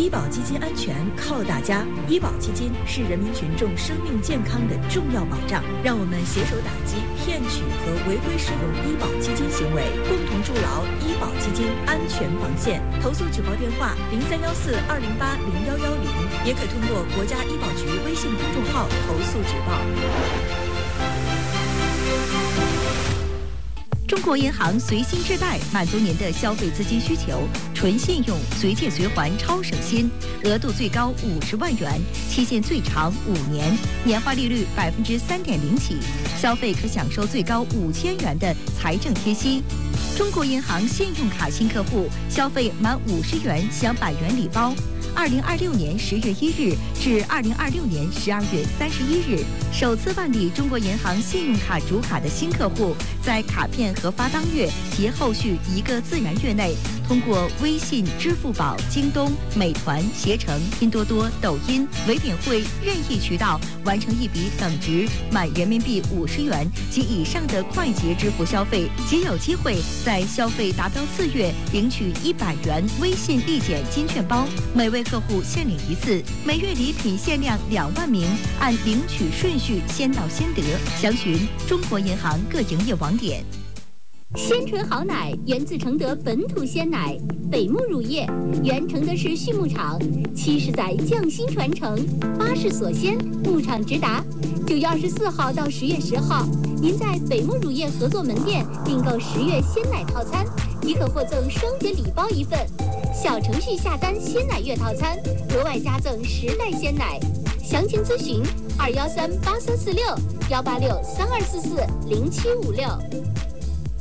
医保基金安全靠大家，医保基金是人民群众生命健康的重要保障。让我们携手打击骗取和违规使用医保基金行为，共同筑牢医保基金安全防线。投诉举报电话031420801110，也可通过国家医保局微信公众号投诉举报。 中国银行随心置贷，满足您的消费资金需求，纯信用、随借随还、超省心，额度最高50万元，期限最长5年，年化利率3.0%起，消费可享受最高5000元的财政贴息。中国银行信用卡新客户消费满50元享100元礼包。2026年10月1日至2026年12月31日，首次办理中国银行信用卡主卡的新客户，在卡片核发当月及后续1个自然月内，通过微信、支付宝、京东、美团、携程、拼多多、抖音、唯品会任意渠道完成一笔等值满人民币50元及以上的快捷支付消费，即有机会在消费达标次月领取100元微信立减金券包，每位客户限领1次，每月礼品限量2万名，按领取顺序先到先得。详询中国银行各营业网点。 鲜纯好奶源自承德本土鲜奶，北牧乳业原承德市畜牧场，70载匠心传承，8世所鲜，牧场直达。9月24号到10月10号，您在北牧乳业合作门店订购10月鲜奶套餐，即可获赠双节礼包1份。小程序下单鲜奶月套餐，额外加赠10袋鲜奶。详情咨询2138346，18632440756。